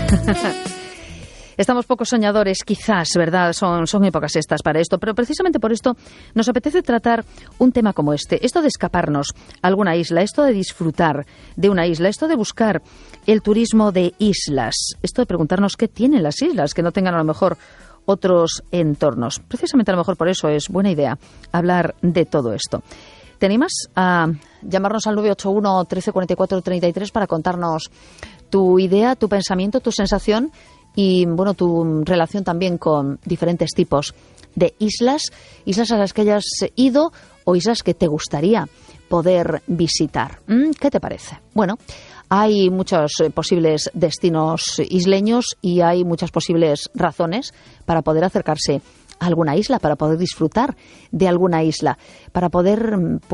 Estamos poco soñadores, quizás, ¿verdad? Son épocas estas para esto, pero precisamente por esto nos apetece tratar un tema como este. Esto de escaparnos a alguna isla, esto de disfrutar de una isla, esto de buscar el turismo de islas, esto de preguntarnos qué tienen las islas, que no tengan a lo mejor otros entornos. Precisamente a lo mejor por eso es buena idea hablar de todo esto. ¿Te animas a llamarnos al 981 13 44 33 para contarnos tu idea, tu pensamiento, tu sensación y, bueno, tu relación también con diferentes tipos de islas a las que hayas ido o islas que te gustaría poder visitar? ¿Qué te parece? Bueno, hay muchos posibles destinos isleños y hay muchas posibles razones para poder acercarse a alguna isla, para poder disfrutar de alguna isla, para poder,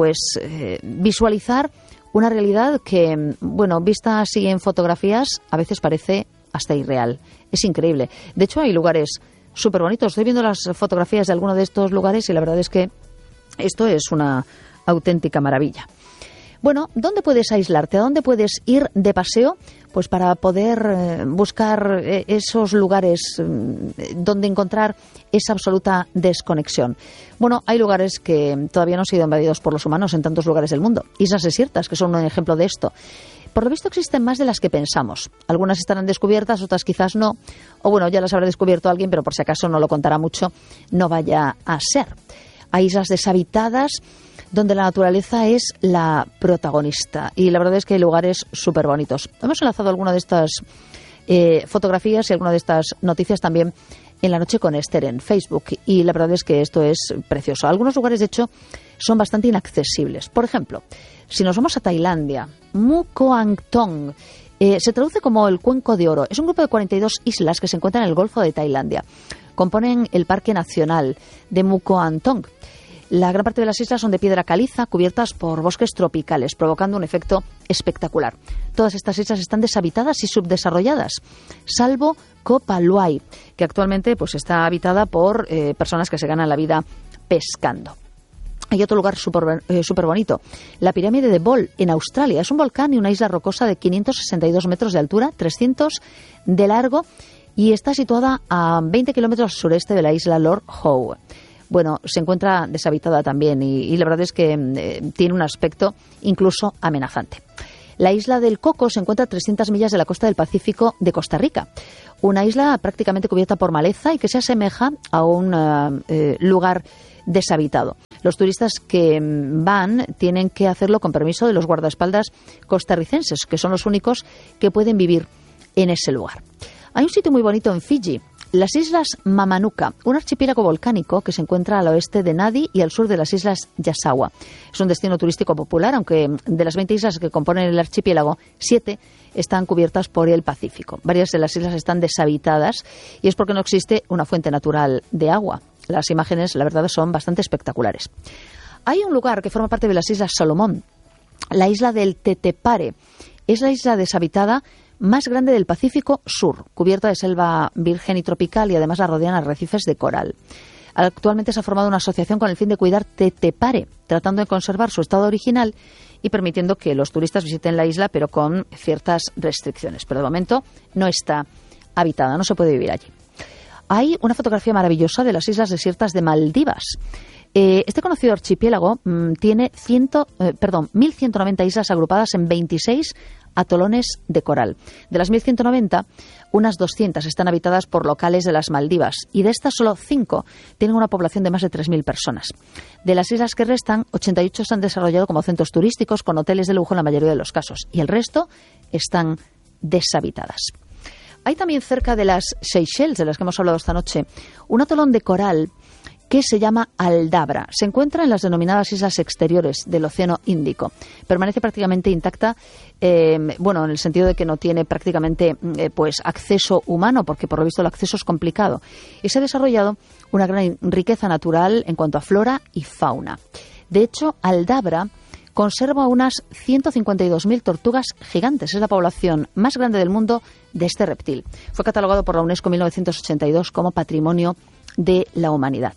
visualizar una realidad que, bueno, vista así en fotografías, a veces parece hasta irreal. Es increíble. De hecho, hay lugares súper bonitos. Estoy viendo las fotografías de algunos de estos lugares y la verdad es que esto es una auténtica maravilla. Bueno, ¿dónde puedes aislarte? ¿A dónde puedes ir de paseo? Pues para poder buscar esos lugares donde encontrar esa absoluta desconexión. Bueno, hay lugares que todavía no han sido invadidos por los humanos en tantos lugares del mundo. Islas desiertas, que son un ejemplo de esto. Por lo visto existen más de las que pensamos. Algunas estarán descubiertas, otras quizás no. O bueno, ya las habrá descubierto alguien, pero por si acaso no lo contará mucho, no vaya a ser. Hay islas deshabitadas donde la naturaleza es la protagonista. Y la verdad es que hay lugares súper bonitos. Hemos enlazado alguna de estas fotografías y alguna de estas noticias también en La Noche con Esther en Facebook. Y la verdad es que esto es precioso. Algunos lugares, de hecho, son bastante inaccesibles. Por ejemplo, si nos vamos a Tailandia, Mukoangtong, se traduce como el Cuenco de Oro. Es un grupo de 42 islas que se encuentran en el Golfo de Tailandia. Componen el Parque Nacional de Mukoangtong. La gran parte de las islas son de piedra caliza, cubiertas por bosques tropicales, provocando un efecto espectacular. Todas estas islas están deshabitadas y subdesarrolladas, salvo Koh Phaluai, que actualmente pues está habitada por personas que se ganan la vida pescando. Hay otro lugar súper bonito, la pirámide de Bol, en Australia. Es un volcán y una isla rocosa de 562 metros de altura, 300 de largo, y está situada a 20 kilómetros al sureste de la isla Lord Howe. Bueno, se encuentra deshabitada también y la verdad es que tiene un aspecto incluso amenazante. La isla del Coco se encuentra a 300 millas de la costa del Pacífico de Costa Rica. Una isla prácticamente cubierta por maleza y que se asemeja a un lugar deshabitado. Los turistas que van tienen que hacerlo con permiso de los guardaespaldas costarricenses, que son los únicos que pueden vivir en ese lugar. Hay un sitio muy bonito en Fiji, las Islas Mamanuca, un archipiélago volcánico que se encuentra al oeste de Nadi y al sur de las Islas Yasawa. Es un destino turístico popular, aunque de las 20 islas que componen el archipiélago, 7 están cubiertas por el Pacífico. Varias de las islas están deshabitadas y es porque no existe una fuente natural de agua. Las imágenes, la verdad, son bastante espectaculares. Hay un lugar que forma parte de las Islas Salomón, la isla del Tetepare. Es la isla deshabitada más grande del Pacífico Sur, cubierta de selva virgen y tropical y además la rodean arrecifes de coral. Actualmente se ha formado una asociación con el fin de cuidar Tetepare, tratando de conservar su estado original y permitiendo que los turistas visiten la isla, pero con ciertas restricciones. Pero de momento no está habitada, no se puede vivir allí. Hay una fotografía maravillosa de las islas desiertas de Maldivas. Este conocido archipiélago tiene 1.190 islas agrupadas en 26 atolones de coral. De las 1.190, unas 200 están habitadas por locales de las Maldivas y de estas solo 5 tienen una población de más de 3.000 personas. De las islas que restan, 88 se han desarrollado como centros turísticos con hoteles de lujo en la mayoría de los casos y el resto están deshabitadas. Hay también cerca de las Seychelles, de las que hemos hablado esta noche, un atolón de coral que se llama Aldabra. Se encuentra en las denominadas islas exteriores del Océano Índico. Permanece prácticamente intacta, en el sentido de que no tiene prácticamente acceso humano, porque por lo visto el acceso es complicado. Y se ha desarrollado una gran riqueza natural en cuanto a flora y fauna. De hecho, Aldabra conserva unas 152.000 tortugas gigantes. Es la población más grande del mundo de este reptil. Fue catalogado por la UNESCO en 1982 como Patrimonio de la Humanidad.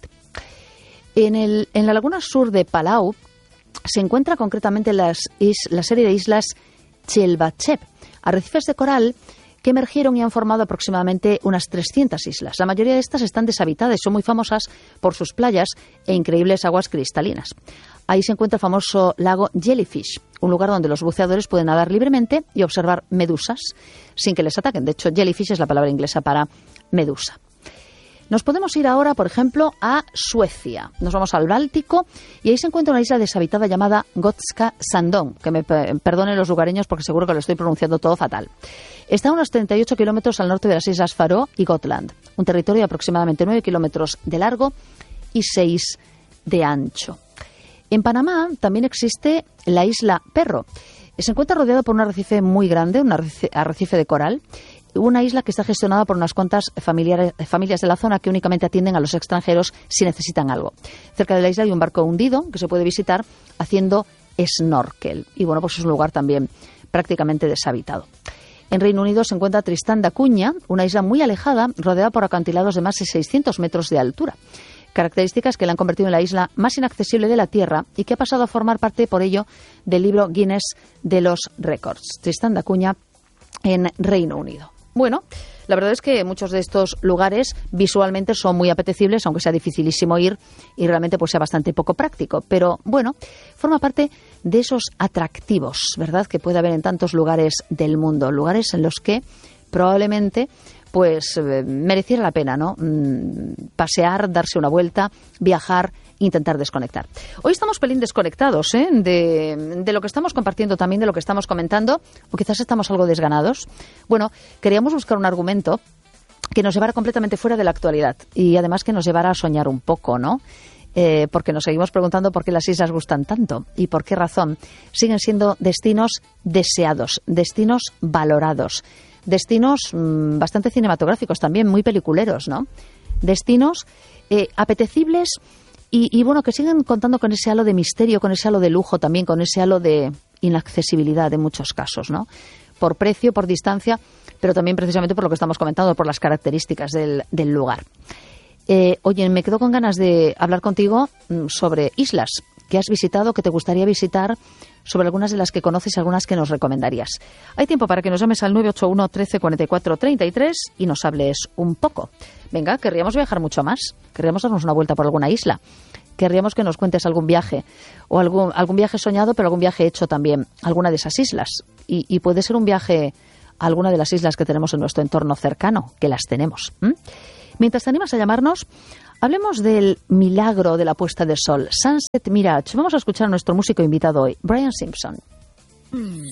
En la laguna sur de Palau se encuentra concretamente la serie de islas Chelbachep, arrecifes de coral que emergieron y han formado aproximadamente unas 300 islas. La mayoría de estas están deshabitadas y son muy famosas por sus playas e increíbles aguas cristalinas. Ahí se encuentra el famoso lago Jellyfish, un lugar donde los buceadores pueden nadar libremente y observar medusas sin que les ataquen. De hecho, jellyfish es la palabra inglesa para medusa. Nos podemos ir ahora, por ejemplo, a Suecia. Nos vamos al Báltico y ahí se encuentra una isla deshabitada llamada Gotska Sandön, que me perdonen los lugareños porque seguro que lo estoy pronunciando todo fatal. Está a unos 38 kilómetros al norte de las Islas Faroe y Gotland, un territorio de aproximadamente 9 kilómetros de largo y 6 de ancho. En Panamá también existe la isla Perro. Se encuentra rodeado por un arrecife muy grande, un arrecife de coral, una isla que está gestionada por unas cuantas familias de la zona que únicamente atienden a los extranjeros si necesitan algo. Cerca de la isla hay un barco hundido que se puede visitar haciendo snorkel. Y bueno, pues es un lugar también prácticamente deshabitado. En Reino Unido se encuentra Tristán da Cunha, una isla muy alejada, rodeada por acantilados de más de 600 metros de altura. Características que la han convertido en la isla más inaccesible de la Tierra y que ha pasado a formar parte, por ello, del libro Guinness de los Récords. Tristán da Cunha en Reino Unido. Bueno, la verdad es que muchos de estos lugares visualmente son muy apetecibles, aunque sea dificilísimo ir y realmente pues sea bastante poco práctico. Pero bueno, forma parte de esos atractivos, ¿verdad?, que puede haber en tantos lugares del mundo. Lugares en los que probablemente pues mereciera la pena, ¿no?, pasear, darse una vuelta, viajar, intentar desconectar. Hoy estamos pelín desconectados, de lo que estamos compartiendo también, de lo que estamos comentando, o quizás estamos algo desganados. Bueno, queríamos buscar un argumento que nos llevara completamente fuera de la actualidad y además que nos llevara a soñar un poco, ¿no? Porque nos seguimos preguntando por qué las islas gustan tanto y por qué razón siguen siendo destinos deseados, destinos valorados, destinos bastante cinematográficos también, muy peliculeros, ¿no? Destinos apetecibles y bueno, que siguen contando con ese halo de misterio, con ese halo de lujo también, con ese halo de inaccesibilidad en muchos casos, ¿no? Por precio, por distancia, pero también precisamente por lo que estamos comentando, por las características del lugar. Oye, me quedo con ganas de hablar contigo sobre islas que has visitado, que te gustaría visitar, sobre algunas de las que conoces y algunas que nos recomendarías. Hay tiempo para que nos llames al 981 13 44 33 y nos hables un poco. Venga, querríamos viajar mucho más, querríamos darnos una vuelta por alguna isla, querríamos que nos cuentes algún viaje, o algún viaje soñado, pero algún viaje hecho también, alguna de esas islas. Y puede ser un viaje a alguna de las islas que tenemos en nuestro entorno cercano, que las tenemos. Mientras te animas a llamarnos, hablemos del milagro de la puesta de sol, Sunset Mirage. Vamos a escuchar a nuestro músico invitado hoy, Brian Simpson.